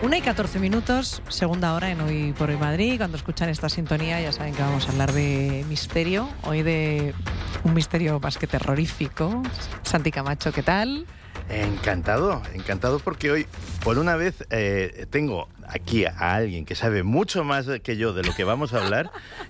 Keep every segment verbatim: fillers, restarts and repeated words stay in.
Una y catorce minutos, segunda hora en Hoy por Hoy Madrid. Cuando escuchan esta sintonía ya saben que vamos a hablar de misterio. Hoy de un misterio más que terrorífico. Santi Camacho, ¿qué tal? Encantado, encantado porque hoy, por una vez, eh, tengo aquí a alguien que sabe mucho más que yo de lo que vamos a hablar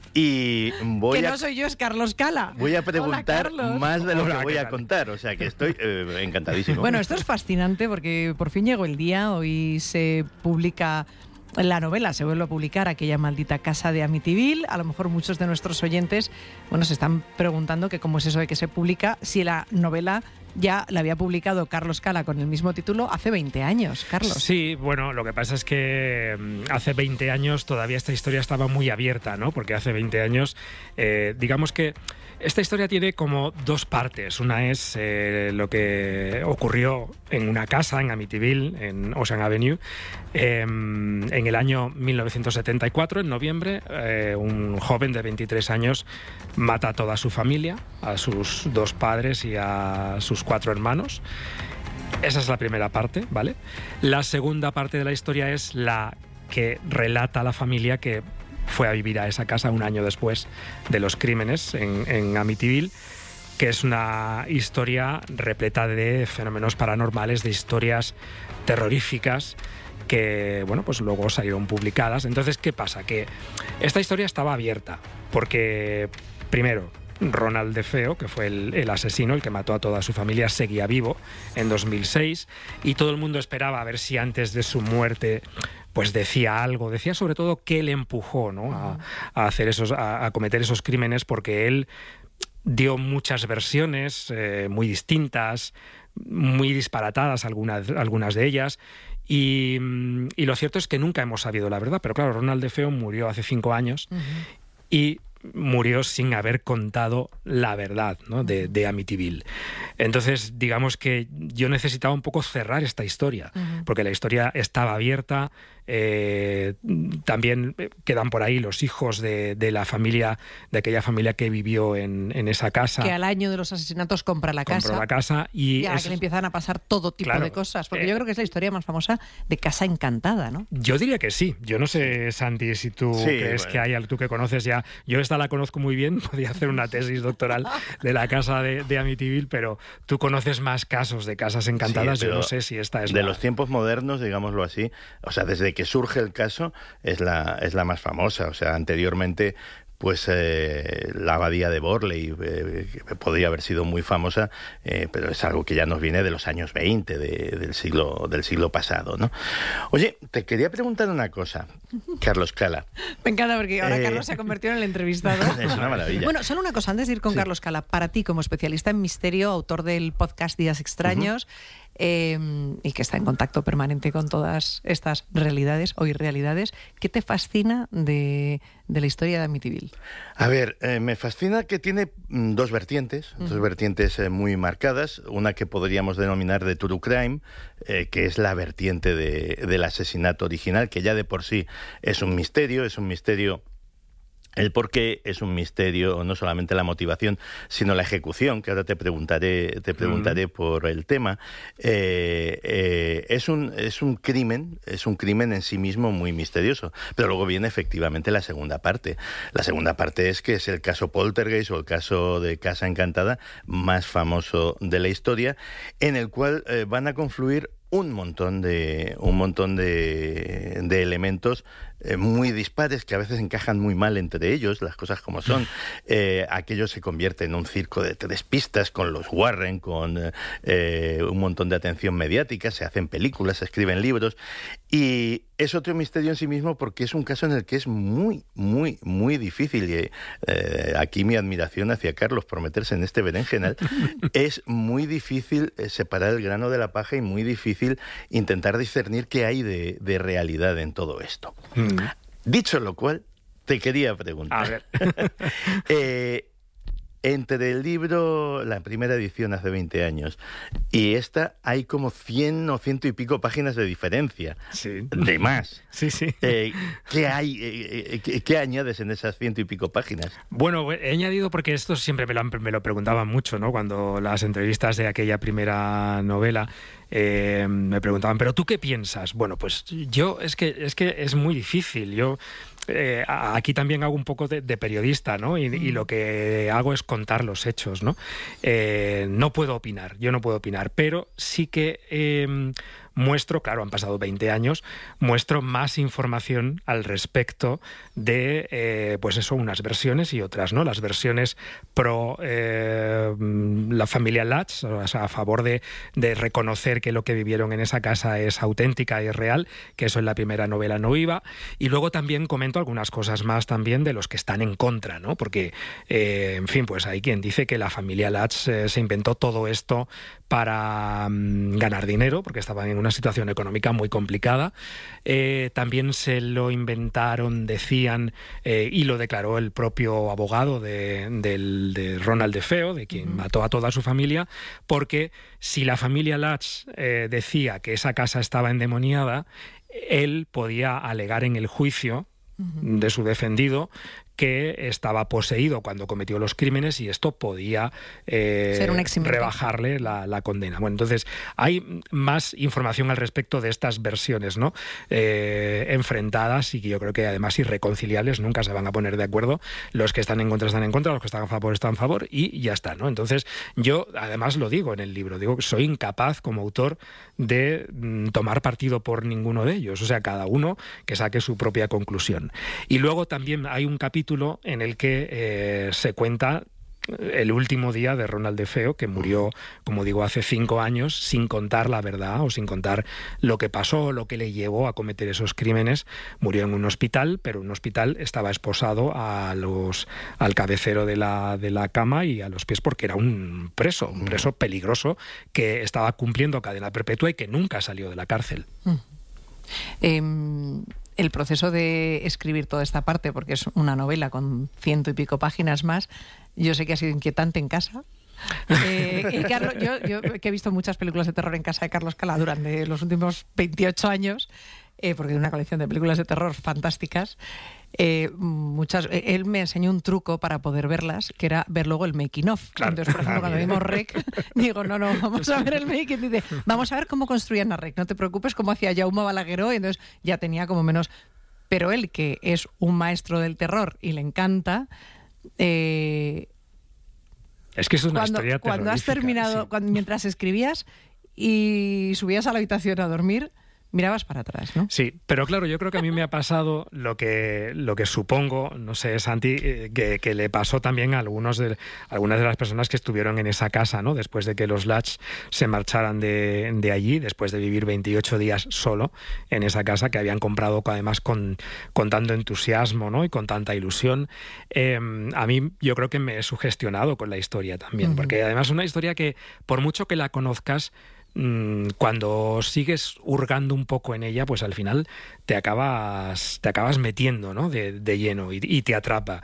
y voy que a... no soy yo, es Carlos Cala. Voy a preguntar Hola, más de lo Hola, que voy ¿qué a tal? contar, o sea que estoy eh, encantadísimo. Bueno, esto es fascinante porque por fin llegó el día. Hoy se publica... La novela se vuelve a publicar, Aquella maldita casa de Amityville. A lo mejor muchos de nuestros oyentes, bueno, se están preguntando que cómo es eso de que se publica si la novela ya la había publicado Carlos Cala con el mismo título hace veinte años, Carlos. Sí, bueno, lo que pasa es que mm, hace veinte años todavía esta historia estaba muy abierta, ¿no? Porque hace veinte años, eh, digamos que esta historia tiene como dos partes. Una es eh, lo que ocurrió en una casa en Amityville, en Ocean Avenue, eh, en el año mil novecientos setenta y cuatro, en noviembre. Eh, un joven de veintitrés años mata a toda su familia, a sus dos padres y a sus cuatro hermanos. Esa es la primera parte, ¿vale? La segunda parte de la historia es la que relata a la familia que fue a vivir a esa casa un año después de los crímenes en, en Amityville, que es una historia repleta de fenómenos paranormales, de historias terroríficas que, bueno, pues luego salieron publicadas. Entonces, ¿qué pasa? Que esta historia estaba abierta porque, primero, Ronald DeFeo, que fue el, el asesino, el que mató a toda su familia, seguía vivo en dos mil seis y todo el mundo esperaba a ver si antes de su muerte pues decía algo, decía sobre todo qué le empujó, ¿no? a, a hacer esos, a, a cometer esos crímenes, porque él dio muchas versiones eh, muy distintas, muy disparatadas algunas, algunas de ellas. Y, y lo cierto es que nunca hemos sabido la verdad, pero claro, Ronald DeFeo murió hace cinco años uh-huh. y murió sin haber contado la verdad, ¿no? de, de Amityville. Entonces, digamos que yo necesitaba un poco cerrar esta historia, uh-huh. porque la historia estaba abierta. Eh, también quedan por ahí los hijos de, de la familia, de aquella familia que vivió en, en esa casa. Que al año de los asesinatos compra la casa. Compró la casa y, y a la es, que le empiezan a pasar todo tipo claro, de cosas. Porque eh, yo creo que es la historia más famosa de Casa Encantada, ¿no? Yo diría que sí. Yo no sé, Santi, si tú sí, crees bueno. que hay, tú que conoces ya. Yo esta la conozco muy bien, podía hacer una tesis doctoral de la casa de, de Amityville, pero tú conoces más casos de casas encantadas. Sí, yo no sé si esta es de la... los tiempos modernos, digámoslo así. O sea, desde que surge el caso es la, es la más famosa. O sea, anteriormente pues eh, la abadía de Borley eh, podría haber sido muy famosa, eh, pero es algo que ya nos viene de los años veinte de, del siglo del siglo pasado, ¿no? Oye, te quería preguntar una cosa, Carlos Cala. Me encanta porque ahora eh... Carlos se ha convertido en el entrevistador. Es una maravilla. Bueno, solo una cosa, antes de ir con sí. Carlos Cala, para ti como especialista en misterio, autor del podcast Días Extraños, uh-huh. eh, y que está en contacto permanente con todas estas realidades o irrealidades, ¿qué te fascina de, de la historia de Amityville? A ver, eh, me fascina que tiene mm, dos vertientes, uh-huh. dos vertientes eh, muy marcadas. Una que podríamos denominar de true crime, eh, que es la vertiente de, del asesinato original, que ya de por sí es un misterio, es un misterio... El por qué es un misterio, no solamente la motivación, sino la ejecución, que ahora te preguntaré, te preguntaré uh-huh. por el tema. Eh, eh, es un, es un crimen, es un crimen en sí mismo muy misterioso. Pero luego viene efectivamente la segunda parte. La segunda parte es que es el caso Poltergeist o el caso de Casa Encantada más famoso de la historia, en el cual eh, van a confluir un montón de un montón de, de elementos eh, muy dispares que a veces encajan muy mal entre ellos, las cosas como son. Eh, aquello se convierte en un circo de tres pistas con los Warren, con eh, un montón de atención mediática, se hacen películas, se escriben libros y es otro misterio en sí mismo porque es un caso en el que es muy, muy, muy difícil y eh, aquí mi admiración hacia Carlos por meterse en este berenjenal. Es muy difícil eh, separar el grano de la paja y muy difícil intentar discernir qué hay de, de realidad en todo esto. Mm. Dicho lo cual, te quería preguntar. A ver. eh, entre el libro, la primera edición hace veinte años, y esta hay como cien o ciento y pico páginas de diferencia. Sí. De más. Sí, sí. Eh, ¿Qué hay? Eh, ¿qué, ¿Qué añades en esas ciento y pico páginas? Bueno, he añadido porque esto siempre me lo, me lo preguntaban mucho, ¿no? Cuando las entrevistas de aquella primera novela, eh, me preguntaban, ¿pero tú qué piensas? Bueno, pues yo es que es que es muy difícil. Yo eh, aquí también hago un poco de, de periodista, ¿no? Y, y lo que hago es contar los hechos, ¿no? Eh, no puedo opinar, yo no puedo opinar, pero sí que eh, muestro, claro, han pasado veinte años, muestro más información al respecto de, eh, pues eso, unas versiones y otras, ¿no? Las versiones pro eh, la familia Latch, o sea, a favor de, de reconocer que lo que vivieron en esa casa es auténtica y es real, que eso en la primera novela no iba, y luego también comento algunas cosas más también de los que están en contra, ¿no? Porque, eh, en fin, pues hay quien dice que la familia Latch eh, se inventó todo esto para um, ganar dinero, porque estaban en una situación económica muy complicada. Eh, también se lo inventaron, decían, eh, y lo declaró el propio abogado de, de, de Ronald DeFeo, de quien uh-huh. mató a toda su familia, porque si la familia Latch eh, decía que esa casa estaba endemoniada, él podía alegar en el juicio uh-huh. de su defendido que estaba poseído cuando cometió los crímenes y esto podía eh, ser un eximente, rebajarle la, la condena. Bueno, entonces hay más información al respecto de estas versiones, ¿no? Eh, enfrentadas y que yo creo que además irreconciliables, nunca se van a poner de acuerdo. Los que están en contra están en contra, los que están a favor están a favor y ya está, ¿no? Entonces yo además lo digo en el libro, digo que soy incapaz como autor de mm, tomar partido por ninguno de ellos, o sea, cada uno que saque su propia conclusión. Y luego también hay un capítulo en el que eh, se cuenta el último día de Ronald DeFeo, que murió, como digo, hace cinco años, sin contar la verdad o sin contar lo que pasó, lo que le llevó a cometer esos crímenes. Murió en un hospital, pero un hospital estaba esposado a los, al cabecero de la, de la cama y a los pies porque era un preso, un preso peligroso que estaba cumpliendo cadena perpetua y que nunca salió de la cárcel. Mm. Eh, el proceso de escribir toda esta parte, porque es una novela con ciento y pico páginas más, yo sé que ha sido inquietante en casa. Eh, y Carlos, yo, yo que he visto muchas películas de terror en casa de Carlos Cala durante los últimos veintiocho años, eh, porque es una colección de películas de terror fantásticas. Eh, muchas, él me enseñó un truco para poder verlas, que era ver luego el making of. Claro. Entonces, por ejemplo, cuando vimos Rec, digo, no, no, vamos a ver el making. Dice, vamos a ver cómo construían a Rec, no te preocupes, cómo hacía Jaume Balagueró, y entonces ya tenía como menos. Pero él, que es un maestro del terror y le encanta, eh, es que es una cuando, historia cuando has terminado, sí. cuando, mientras escribías y subías a la habitación a dormir, mirabas para atrás, ¿no? Sí, pero claro, yo creo que a mí me ha pasado lo que lo que supongo, no sé, Santi, eh, que, que le pasó también a algunos de, algunas de las personas que estuvieron en esa casa, ¿no? Después de que los Latch se marcharan de, de allí, después de vivir veintiocho días solo en esa casa que habían comprado además con, con tanto entusiasmo, ¿no? Y con tanta ilusión. Eh, a mí yo creo que me he sugestionado con la historia también, uh-huh. porque además es una historia que, por mucho que la conozcas, cuando sigues hurgando un poco en ella, pues al final te acabas te acabas metiendo, ¿no? de, de lleno y, y te atrapa.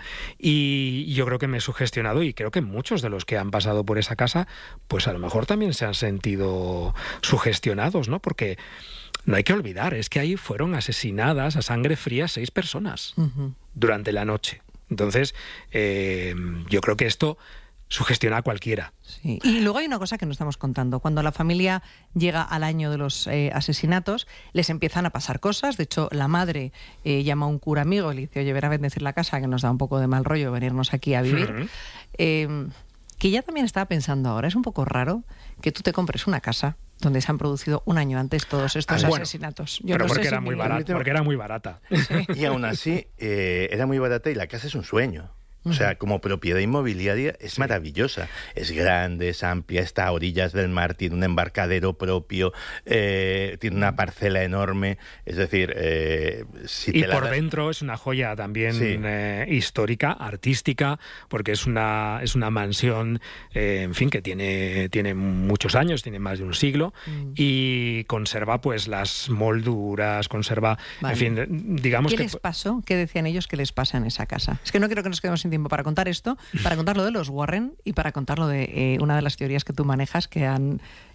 Y yo creo que me he sugestionado y creo que muchos de los que han pasado por esa casa, pues a lo mejor también se han sentido sugestionados, ¿no? Porque no hay que olvidar, es que ahí fueron asesinadas a sangre fría seis personas uh-huh. durante la noche. Entonces, eh, yo creo que esto sugestiona a cualquiera. Sí. Y luego hay una cosa que no estamos contando. Cuando la familia llega al año de los eh, asesinatos, les empiezan a pasar cosas. De hecho, la madre eh, llama a un cura amigo y le dice, oye, ven a bendecir la casa, que nos da un poco de mal rollo venirnos aquí a vivir. Uh-huh. Eh, que ya también estaba pensando ahora, es un poco raro que tú te compres una casa donde se han producido un año antes todos estos ah, bueno, asesinatos. Yo pero no porque, sé era si muy barata, porque era muy barata. Sí. Y aún así, eh, era muy barata y la casa es un sueño. O sea, como propiedad inmobiliaria es sí. maravillosa. Es grande, es amplia, está a orillas del mar, tiene un embarcadero propio, eh, tiene una parcela enorme. Es decir, eh, si y te por la das... dentro es una joya también sí. eh, histórica, artística, porque es una es una mansión, eh, en fin, que tiene tiene muchos años, tiene más de un siglo mm. y conserva pues las molduras, conserva, vale. en fin, digamos ¿Qué que... les pasó? ¿Qué decían ellos que les pasa en esa casa? Es que no quiero que nos quedemos sin tiempo para contar esto, para contar lo de los Warren y para contar lo de eh, una de las teorías que tú manejas que han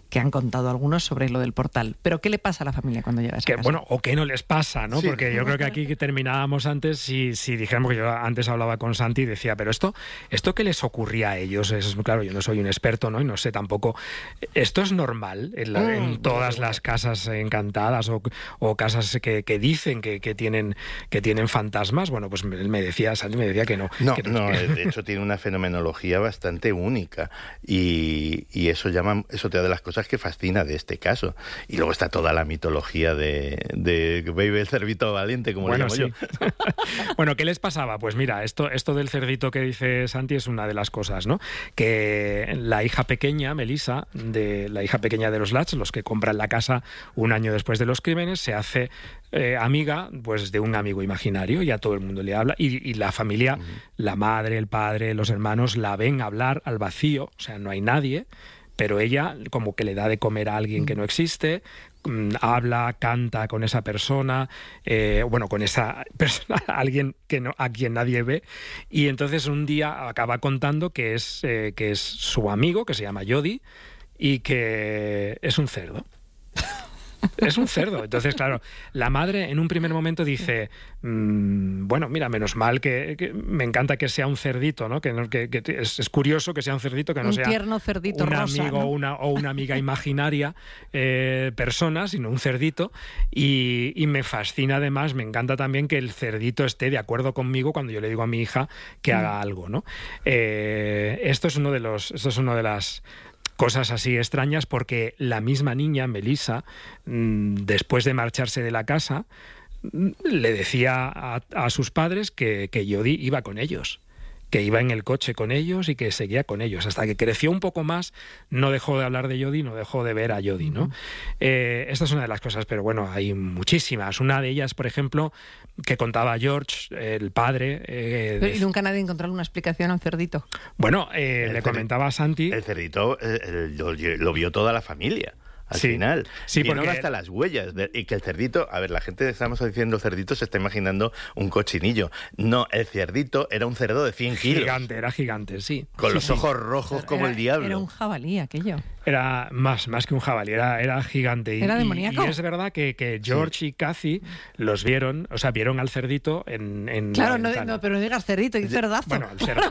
que han contado algunos sobre lo del portal. Pero ¿qué le pasa a la familia cuando llega a esa que, casa? Bueno, o qué no les pasa, ¿no? Sí. Porque yo creo que aquí que terminábamos antes, si, si dijéramos que yo antes hablaba con Santi y decía, pero esto, esto ¿qué les ocurría a ellos? Es, claro, yo no soy un experto, ¿no? Y no sé tampoco. ¿Esto es normal en, la, en Mm, todas pues, las casas encantadas o, o casas que, que dicen que, que, tienen, que tienen fantasmas? Bueno, pues él me decía, Santi me decía que no. No, que no, de hecho tiene una fenomenología bastante única y, y eso llama, eso te da de las cosas que fascina de este caso. Y luego está toda la mitología de, de Baby el cerdito valiente, como bueno, le llamo sí. yo. Bueno, ¿qué les pasaba? Pues mira, esto, esto del cerdito que dice Santi es una de las cosas, ¿no? Que la hija pequeña, Melissa, de la hija pequeña de los Latch, los que compran la casa un año después de los crímenes, se hace eh, amiga pues de un amigo imaginario y a todo el mundo le habla y, y la familia, uh-huh. la madre, el padre, los hermanos la ven hablar al vacío, o sea, no hay nadie, pero ella como que le da de comer a alguien que no existe, habla, canta con esa persona, eh, bueno, con esa persona, alguien que no, a quien nadie ve, y entonces un día acaba contando que es, eh, que es su amigo, que se llama Jody, y que es un cerdo. Es un cerdo. Entonces, claro, la madre en un primer momento dice, mmm, bueno, mira, menos mal que, que me encanta que sea un cerdito, ¿no? Que, no, que, que es, es curioso que sea un cerdito, que no un sea tierno cerdito un rosa, amigo, ¿no? una, o una amiga imaginaria eh, persona, sino un cerdito. Y, y me fascina además, me encanta también que el cerdito esté de acuerdo conmigo cuando yo le digo a mi hija que mm. haga algo, ¿no? Eh, esto es uno de los, esto es uno de las cosas así extrañas, porque la misma niña, Melissa, después de marcharse de la casa, le decía a, a sus padres que, que Jody iba con ellos, que iba en el coche con ellos y que seguía con ellos. Hasta que creció un poco más, no dejó de hablar de Jody, no dejó de ver a Jody, ¿no? Uh-huh. Eh, esta es una de las cosas, pero bueno, hay muchísimas. Una de ellas, por ejemplo, que contaba George, el padre... Eh, de... ¿Y nunca nadie encontró una explicación al cerdito? Bueno, eh, le comentaba a Santi... El cerdito eh, lo, lo vio toda la familia. Al sí, final, sí, vieron porque... hasta las huellas de, y que el cerdito, a ver, la gente estamos diciendo cerdito se está imaginando un cochinillo. No, el cerdito era un cerdo de cien kilos. Gigante, era gigante, sí. Con sí, los sí. ojos rojos era, como el diablo. Era un jabalí aquello. Era más, más que un jabalí, era, era gigante. Y, era demoníaco. Y, y es verdad que, que George sí. y Kathy los vieron, o sea, vieron al cerdito en, en Claro, la no, ventana. no, pero no digas cerdito, y cerdazo. Bueno, el cerdo,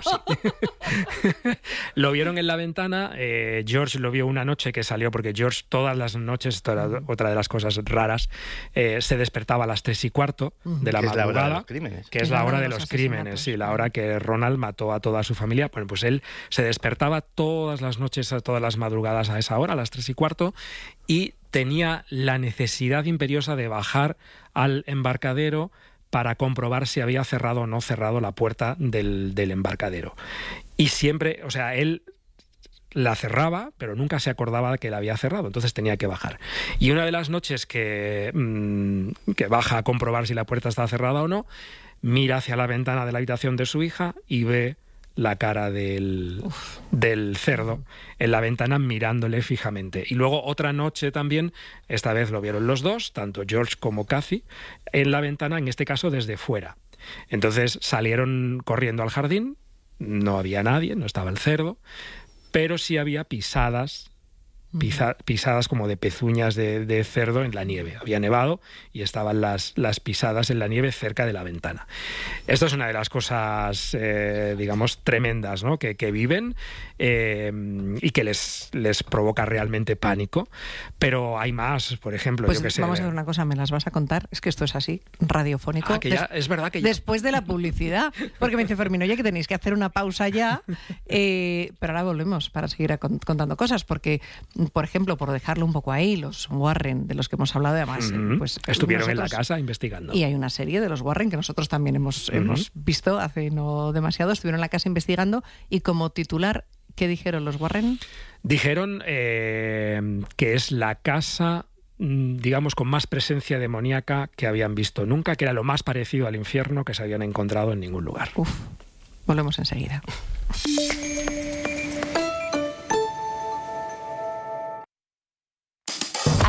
sí. Lo vieron en la ventana, eh, George lo vio una noche que salió, porque George todas las noches, esto era otra de las cosas raras, eh, se despertaba a las tres y cuarto uh-huh. de la que madrugada, es la hora de los crímenes. que es la hora de los crímenes, sí, la hora que Ronald mató a toda su familia. Bueno, pues él se despertaba todas las noches, a todas las madrugadas a esa hora, a las tres y cuarto, y tenía la necesidad imperiosa de bajar al embarcadero para comprobar si había cerrado o no cerrado la puerta del, del embarcadero. Y siempre, o sea, él la cerraba, pero nunca se acordaba de que la había cerrado, entonces tenía que bajar. Y una de las noches que, mmm, que baja a comprobar si la puerta está cerrada o no, mira hacia la ventana de la habitación de su hija y ve la cara del, del cerdo en la ventana mirándole fijamente. Y luego otra noche también, esta vez lo vieron los dos, tanto George como Kathy, en la ventana, en este caso desde fuera. Entonces salieron corriendo al jardín, no había nadie, no estaba el cerdo, pero sí había pisadas, pisa, pisadas como de pezuñas de, de cerdo en la nieve. Había nevado y estaban las, las pisadas en la nieve cerca de la ventana. Esto es una de las cosas, eh, digamos, tremendas, ¿no? que, que viven eh, y que les, les provoca realmente pánico. Pero hay más, por ejemplo, pues yo que sé. Vamos a ver una cosa, me las vas a contar. Es que esto es así, radiofónico. Ah, que ya, es verdad que ya... Después de la publicidad. Porque me dice Fermín, oye, que tenéis que hacer una pausa ya. Eh, pero ahora volvemos para seguir a cont- contando cosas. Porque, por ejemplo, por dejarlo un poco ahí, los Warren, de los que hemos hablado además, uh-huh. pues estuvieron nosotros, en la casa investigando. Y hay una serie de los Warren que nosotros también hemos, uh-huh. hemos visto hace no demasiado. Estuvieron en la casa investigando y como titular, ¿qué dijeron los Warren? Dijeron eh, que es la casa, digamos, con más presencia demoníaca que habían visto nunca, que era lo más parecido al infierno que se habían encontrado en ningún lugar. Uf, volvemos enseguida.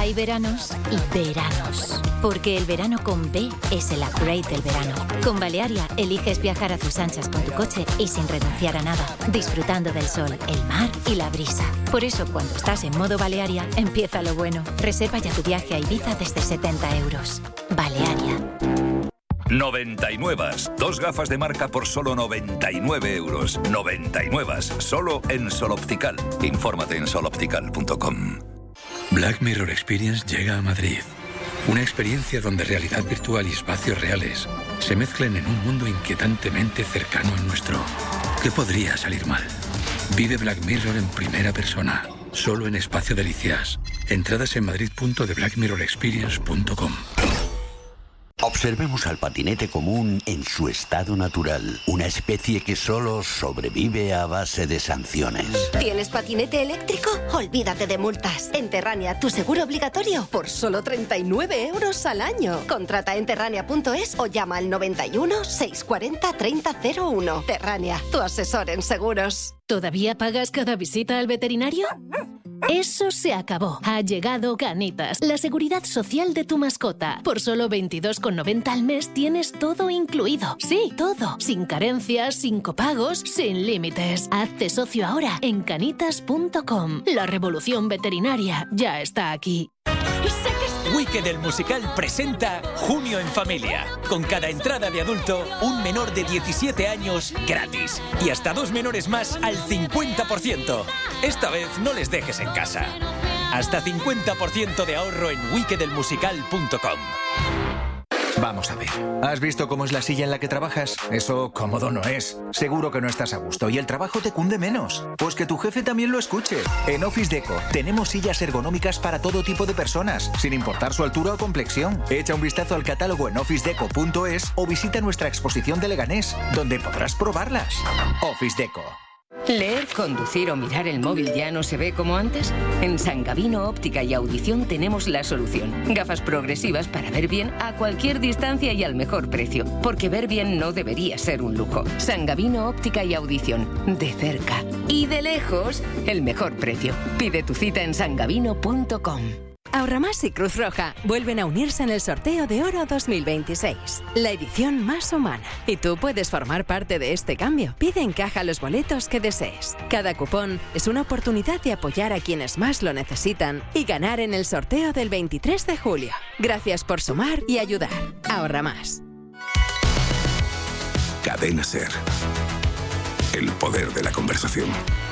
Hay veranos y veranos. Porque el verano con B es el upgrade del verano. Con Balearia eliges viajar a tus anchas con tu coche y sin renunciar a nada, disfrutando del sol, el mar y la brisa. Por eso, cuando estás en modo Balearia, empieza lo bueno. Reserva ya tu viaje a Ibiza desde setenta euros. Balearia. noventa y nueve. Dos gafas de marca por solo noventa y nueve euros. noventa y nueve. Solo en Sol Optical. Infórmate en sol optical punto com. Black Mirror Experience llega a Madrid. Una experiencia donde realidad virtual y espacios reales se mezclan en un mundo inquietantemente cercano al nuestro. ¿Qué podría salir mal? Vive Black Mirror en primera persona, solo en Espacio Delicias. Entradas en madrid punto de black mirror experience punto com. Observemos al patinete común en su estado natural, una especie que solo sobrevive a base de sanciones. ¿Tienes patinete eléctrico? Olvídate de multas. En Terrania, tu seguro obligatorio por solo treinta y nueve euros al año. Contrata en terrania punto es o llama al noventa y uno, seiscientos cuarenta, treinta cero uno. Terrania, tu asesor en seguros. ¿Todavía pagas cada visita al veterinario? Eso se acabó. Ha llegado Canitas, la seguridad social de tu mascota. Por solo veintidós con noventa al mes tienes todo incluido. Sí, todo. Sin carencias, sin copagos, sin límites. Hazte socio ahora en canitas punto com. La revolución veterinaria ya está aquí. Wicked el musical presenta Junio en Familia. Con cada entrada de adulto, un menor de diecisiete años gratis. Y hasta dos menores más al cincuenta por ciento. Esta vez no les dejes en casa. Hasta cincuenta por ciento de ahorro en wicked el musical punto com. Vamos a ver. ¿Has visto cómo es la silla en la que trabajas? Eso cómodo no es. Seguro que no estás a gusto y el trabajo te cunde menos. Pues que tu jefe también lo escuche. En Office Deco tenemos sillas ergonómicas para todo tipo de personas, sin importar su altura o complexión. Echa un vistazo al catálogo en office deco punto es o visita nuestra exposición de Leganés, donde podrás probarlas. Office Deco. ¿Leer, conducir o mirar el móvil ya no se ve como antes? En San Gabino Óptica y Audición tenemos la solución. Gafas progresivas para ver bien a cualquier distancia y al mejor precio. Porque ver bien no debería ser un lujo. San Gabino Óptica y Audición. De cerca y de lejos, el mejor precio. Pide tu cita en san gabino punto com. Ahorramás y Cruz Roja vuelven a unirse en el sorteo de Oro dos mil veintiséis, la edición más humana. Y tú puedes formar parte de este cambio. Pide en caja los boletos que desees. Cada cupón es una oportunidad de apoyar a quienes más lo necesitan y ganar en el sorteo del veintitrés de julio. Gracias por sumar y ayudar. Ahorra más. Cadena Ser. El poder de la conversación.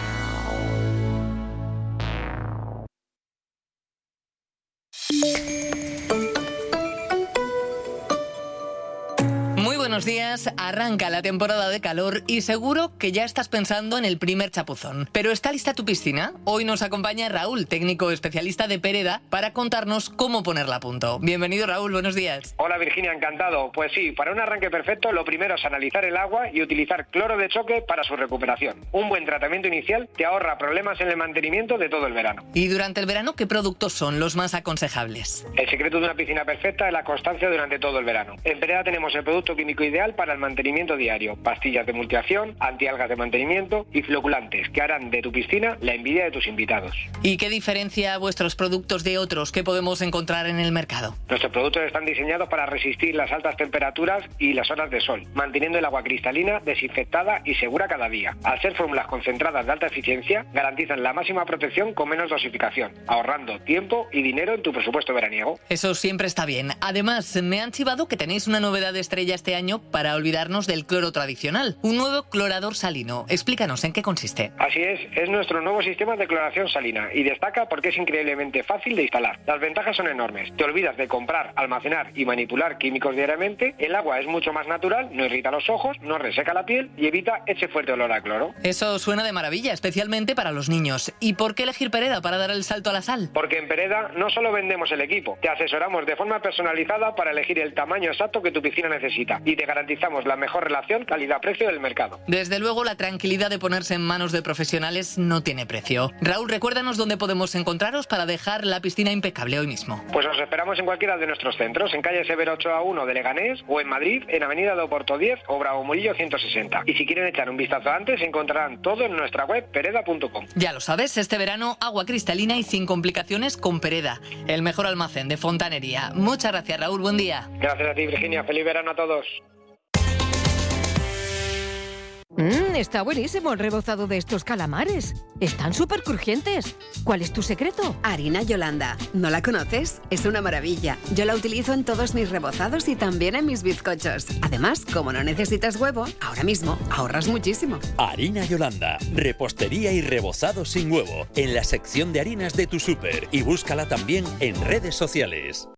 Muy buenos días, arranca la temporada de calor y seguro que ya estás pensando en el primer chapuzón. ¿Pero está lista tu piscina? Hoy nos acompaña Raúl, técnico especialista de Pereda, para contarnos cómo ponerla a punto. Bienvenido, Raúl, buenos días. Hola Virginia, encantado. Pues sí, para un arranque perfecto lo primero es analizar el agua y utilizar cloro de choque para su recuperación. Un buen tratamiento inicial te ahorra problemas en el mantenimiento de todo el verano. ¿Y durante el verano qué productos son los más aconsejables? El secreto de una piscina perfecta es la constancia durante todo el verano. En Pereda tenemos el producto químico ideal para el mantenimiento diario, pastillas de multiacción, antialgas de mantenimiento y floculantes que harán de tu piscina la envidia de tus invitados. ¿Y qué diferencia vuestros productos de otros que podemos encontrar en el mercado? Nuestros productos están diseñados para resistir las altas temperaturas y las horas de sol, manteniendo el agua cristalina, desinfectada y segura cada día. Al ser fórmulas concentradas de alta eficiencia, garantizan la máxima protección con menos dosificación, ahorrando tiempo y dinero en tu presupuesto veraniego. Eso siempre está bien. Además, me han chivado que tenéis una novedad de estrella este año para olvidarnos del cloro tradicional, un nuevo clorador salino. Explícanos en qué consiste. Así es, es nuestro nuevo sistema de cloración salina y destaca porque es increíblemente fácil de instalar. Las ventajas son enormes. Te olvidas de comprar, almacenar y manipular químicos diariamente, el agua es mucho más natural, no irrita los ojos, no reseca la piel y evita ese fuerte olor a cloro. Eso suena de maravilla, especialmente para los niños. ¿Y por qué elegir Pereda para dar el salto a la sal? Porque en Pereda no solo vendemos el equipo, te asesoramos de forma personalizada para elegir el tamaño exacto que tu piscina necesita y te les garantizamos la mejor relación calidad-precio del mercado. Desde luego, la tranquilidad de ponerse en manos de profesionales no tiene precio. Raúl, recuérdanos dónde podemos encontraros para dejar la piscina impecable hoy mismo. Pues os esperamos en cualquiera de nuestros centros, en calle Severo ocho a uno de Leganés o en Madrid, en avenida de Oporto diez o Bravo Murillo ciento sesenta. Y si quieren echar un vistazo antes, encontrarán todo en nuestra web pereda punto com. Ya lo sabes, este verano agua cristalina y sin complicaciones con Pereda, el mejor almacén de fontanería. Muchas gracias, Raúl, buen día. Gracias a ti, Virginia, feliz verano a todos. Mmm, está buenísimo el rebozado de estos calamares. Están súper crujientes. ¿Cuál es tu secreto? Harina Yolanda. ¿No la conoces? Es una maravilla. Yo la utilizo en todos mis rebozados y también en mis bizcochos. Además, como no necesitas huevo, ahora mismo ahorras muchísimo. Harina Yolanda. Repostería y rebozado sin huevo. En la sección de harinas de tu súper. Y búscala también en redes sociales.